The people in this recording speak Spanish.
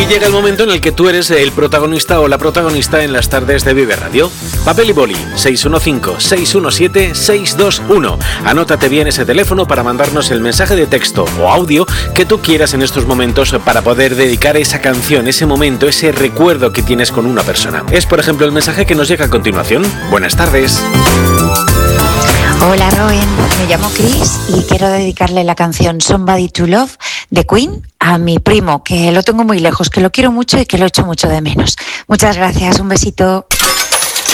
Y llega el momento en el que tú eres el protagonista o la protagonista en las tardes de Vive Radio. Papel y boli, 615-617-621. Anótate bien ese teléfono para mandarnos el mensaje de texto o audio que tú quieras en estos momentos para poder dedicar esa canción, ese momento, ese recuerdo que tienes con una persona. Es, por ejemplo, el mensaje que nos llega a continuación. Buenas tardes. Hola Roen, me llamo Chris y quiero dedicarle la canción Somebody to Love de Queen a mi primo, que lo tengo muy lejos, que lo quiero mucho y que lo echo mucho de menos. Muchas gracias, un besito.